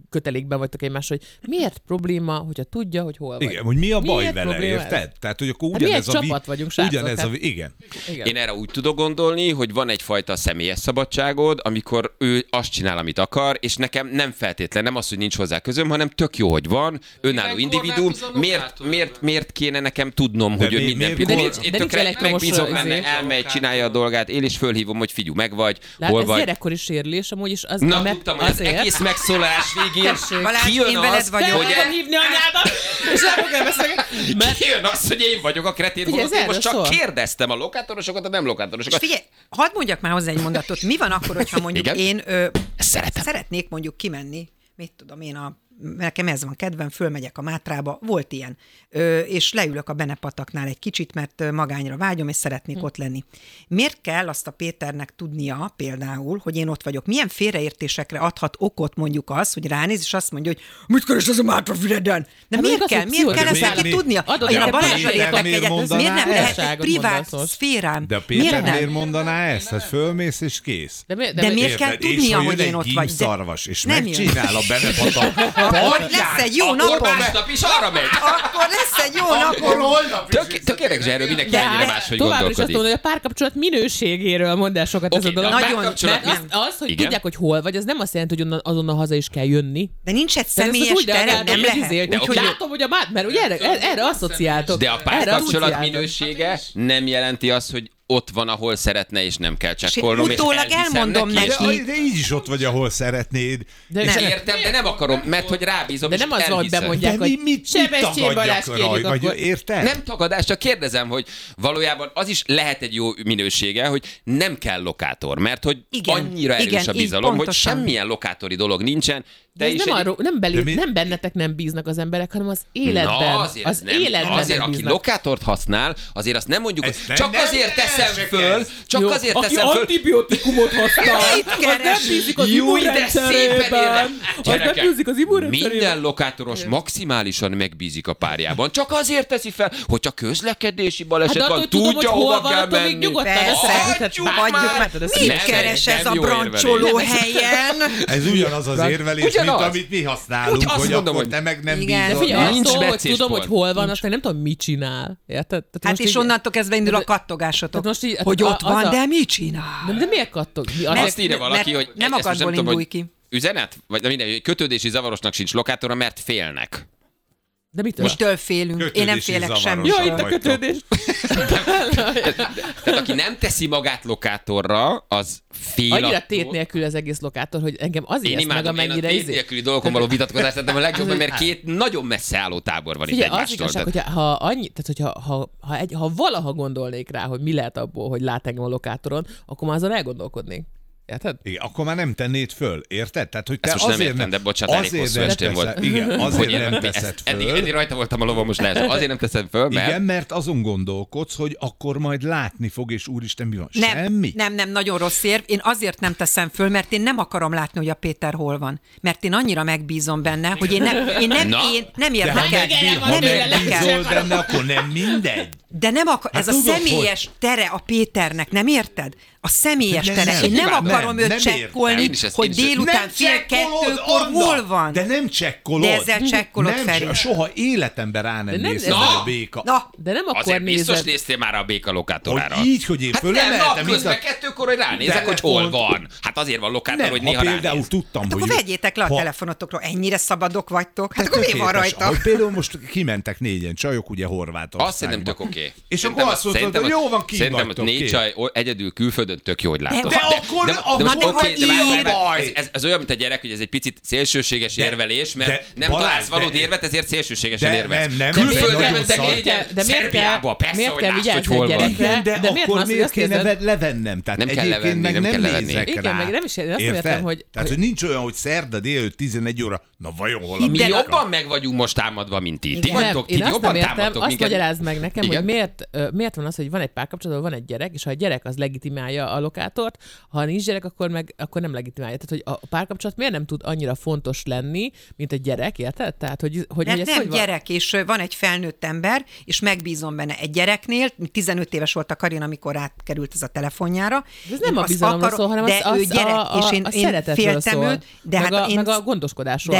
kötelékben vagytok egymással, hogy miért probléma, hogyha tudja, hogy hol vagy. Igen, hogy mi a baj Miért vele, probléma érted? ez? Tehát, hogy akkor Hát mi ugyanez egy csapat vagyunk, srácok. igen. Én erre úgy tudok gondolni, hogy van egyfajta személyes szabadságod, amikor ő azt csinál, amit akar, és nekem nem feltétlen, nem az, hogy nincs hozzá közöm, hanem tök jó, hogy van, önálló individuum. Miért kéne nekem tudnom, hogy ő minden pillanat. Én tökre megbízom benne, elmegy, csinálja a dolgát, én is fölhívom, hogy figyelj, meg vagy, hol vagy. Ez gyerekkori sérülés, amúgy is az. Na, tudtam, hogy az egész megszólalás végén kijön az, hogy hívni anyádat, és nem beszélni. Kijön az, hogy én vagyok a kretén, én most csak kérdeztem a lokátorosokat, a nem lokátorosokat. És figyelj, hadd mondjak már hozzá egy mondatot. Mi van akkor, hogyha mondjuk én szeretnék mondjuk kimenni, mit tudom én, nekem ez van kedvem, fölmegyek a Mátrába, volt ilyen, és leülök a Benepataknál egy kicsit, mert magányra vágyom, és szeretnék ott lenni. Miért kell azt a Péternek tudnia például, hogy én ott vagyok? Milyen félreértésekre adhat okot mondjuk az, hogy ránéz, és azt mondja, hogy mit keres az a Mátrafüreden? De miért kell? Miért kell ezt neki tudnia? Én a Balázsral értek egyet, miért nem lehet egy privát szférám? De a Péter miért mondaná ezt? Hát fölmész és kész. De miért kell tudnia, hogy én ott vagy? Szarvas, és megcsinál a Benepatak. Lesz egy jó napom. Másnap is arra megy. Akkor lesz egy jó napom. Tök érdekes, erről mindenki ennyire máshogy továbbra is azt gondolkodik. mondom, hogy a párkapcsolat minőségéről mond el sokat ez a dolog. Nagyon. Mert az, hogy tudják, hogy hol vagy, az nem azt jelenti, hogy azonnal haza is kell jönni. De nincs egy személyes tere, nem lehet. Úgyhogy látom, hogy mert ugye erre asszociáltok. De a párkapcsolat minősége nem jelenti azt, hogy ott van, ahol szeretne, és nem kell csekkolnom. Utólag elmondom neki. De így is ott vagy, ahol szeretnéd. Értem, de nem akarom, mert hogy rábízom, de és nem az van, hogy elhiszem. bemondják, hogy Sebestyén Balázs kérjük akkor. Érted? Nem tagadás, csak kérdezem, hogy valójában az is lehet egy jó minősége, hogy nem kell lokátor, mert hogy annyira erős a bizalom, hogy semmilyen lokátori dolog nincsen. Nem bennetek nem bíznak az emberek, hanem az életben. Az életben azért, aki lokátort használ, azért azt nem mondjuk, hogy csak azért teszem föl, aki antibiotikumot használ, az nem bízik az immunrendszerében. Minden lokátoros maximálisan megbízik a párjában. Csak azért teszi fel, hogyha közlekedési baleset van, tudja, hova kell menni. Mit keres ez a brancsoló helyen? Ez ugyanaz az érvelés, mint amit mi használunk, hogy akkor te meg nem bízol. Nincs hogy tudom, hogy hol van, aztán nem tudom, mit csinál. Érted? Hát és onnantól kezdve indul a kattogásotok, hogy ott van, de mit csinál? De miért kattog? Azt írja valaki, hogy nem akadból indulj ki. Üzenet? Vagy minden, kötődési zavarosnak sincs lokátora, mert félnek. De mitől? Mistől félünk. Én nem félek semmit. Jó, itt a kötődés. Tehát aki nem teszi magát lokátorra, az fél. Annyira tét nélkül az egész lokátor, hogy engem azért meg amennyire én a tét nélküli dolgokon való vitatkozást tettem a legjobban, mert két nagyon messze álló tábor van itt egymástól. Az igazság, ha valaha gondolnék rá, hogy mi lehet abból, hogy lát engem a lokátoron, akkor már azon elgondolkodnék. Érted? Igen, akkor már nem tennéd föl, érted? Tehát, hogy te ezt most nem értem, de bocsánat, elég hosszú estém volt. Igen, azért nem teszed föl. Eddig rajta voltam a lovon, most lehet. Azért nem teszed föl, mert... Igen, mert azon gondolkodsz, hogy akkor majd látni fog, és úristen, mi van? Nem, semmi? Nem, nagyon rossz érv. Én azért nem teszem föl, mert én nem akarom látni, hogy a Péter hol van. Mert én annyira megbízom benne, hogy én nem érdekel. Ha megbízol benne, akkor nem mindegy. De nem ez a személyes tere a Péternek, nem érted? A személyes tere. Én nem akarom őt csekkolni, hogy délután 1:30 hol van. De nem csekkolod. De ezzel csekkolod, Feri. Soha életemben rá nem nézsz a béka. De nem akkor azért nézed. biztos néztél már a béka lokátorára. Hogy így, hogy én fölemeltem. Közben 2-kor, hogy ránézek, hogy hol van. Hát azért van lokátor, hogy néha például ránéz. tudtam, hogy... Akkor vegyétek le a telefonotokról, ennyire szabadok vagytok. Hát akkor mi van rajta? Hogy például most kimentek 4 csajok, ugye Horvátországba. Azt szerintem tök oké. És akkor azt mondtad, hogy jó van, ki vagytok. Szerintem 4 csaj egyedül külföldön tök jó, hogy látod. De akkor ez olyan, mint a gyerek, hogy ez egy picit szélsőséges érvelés, mert nem találsz valódi érvet, ezért szélsőségesen érvelsz. Külföldre mentek négyen, Szerbiába, persze, hogy lásd, hogy hol van. De akkor miért kéne levennem? Tehát egyébként meg nem nézek rá. Igen, meg nem is azt értem, hogy... Tehát, hogy nincs olyan, hogy szerda délőtt 11 óra, na vajon hol a mi jobban meg vagyunk most támadva, mint ti. Ti jobban támadtok minket. Azt magyarázd meg nekem, hogy miért van az, hogy van egy párkapcsolatban, van egy gyerek, és ha a gyerek az legitimálja a lokátort, ha nincs gyerek, akkor nem legitimálja. Tehát, hogy a párkapcsolat miért nem tud annyira fontos lenni, mint a gyerek, érted? Tehát, hogy mert nem gyerek, és van egy felnőtt ember, és megbízom benne egy gyereknél. 15 éves volt a Karina, amikor átkerült ez a telefonjára. De ez nem a bizalomról szól, hanem de ő gyerek, és én féltem őt. Meg a gondoskodásról.